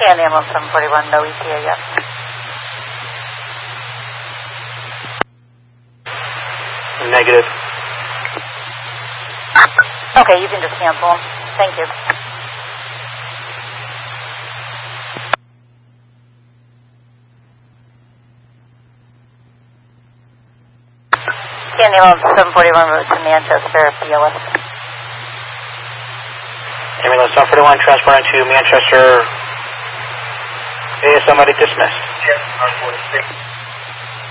Candy ambulance 741, no ETA yet. Negative. Okay, you can just cancel them. Thank you. Candy ambulance 741, route to Manchester, BLS. Ambulance 741, transporting to Manchester. ASM ready, dismissed. Yes, 946.